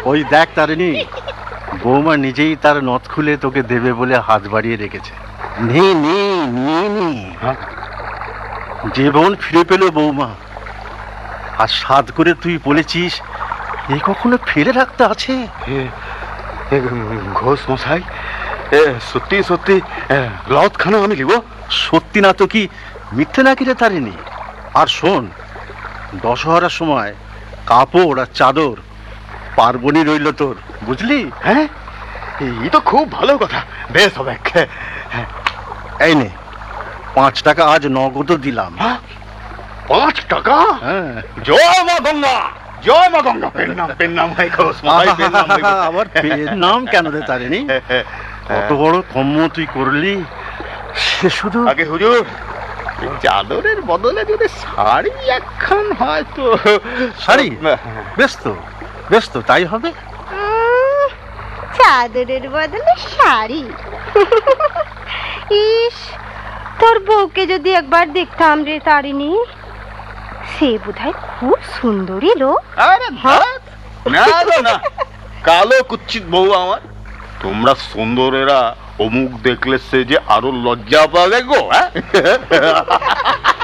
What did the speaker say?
ওই দেখ তারিণী, বৌমা নিজেই তার নথ খুলে তোকে দেবে বলে হাত বাড়িয়ে রেখেছে। নে নে নিয়ে নে। জীবন ফিরে পেল বৌমা, আর সাধ করে তুই বলেছিস এ কখনো ফেলে রাখতে আছে? ঘোষ মশাই, সত্যি সত্যি লথ খানা আমি লিব? সত্যি না তো কি মিথ্যে নাকি রে তারিণী? আর শোন, দশহরার সময় কাপড় আর চাদর পার্বণই রইল তোর, বুঝলি? হ্যাঁ, এই তো খুব ভালো কথা। বেশ হবে। এই নে 5 টাকা আজ নগদ দিলাম। 5 টাকা? হ্যাঁ। জয় মা গঙ্গা, জয় মা গঙ্গা। পেন নাম হয় ঘোষ মশাই, পেন নাম হয়। আবার পেন নাম কেন রে তারিণী? কত বড় কম্ম তুই করলি, সে শুধু আগে হুজুর, চাদরের বদলে যদি শাড়ি একখান হয় তো। শাড়ি? বেশ তো, বেশ তো, তাই হবে। চাদরের বদলে শাড়ি? ইস, তোর বউকে যদি একবার দেখতাম রে তারিণী, সে বোধহয় খুব সুন্দরী লোক। আরে ভাত না না না, কালো কুচ্ছিত বউ আমার। তোমরা সুন্দরেরা অমুক দেখলে সে যে আরো লজ্জা পাবে গো। হ্যাঁ